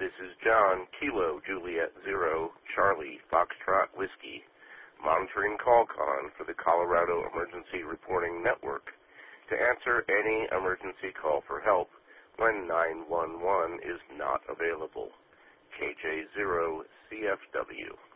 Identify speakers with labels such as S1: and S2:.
S1: This is John, Kilo, Juliet, Zero, Charlie, Foxtrot, Whiskey, monitoring CallCon for the Colorado Emergency Reporting Network to answer any emergency call for help when 911 is not available. KJ0 CFW.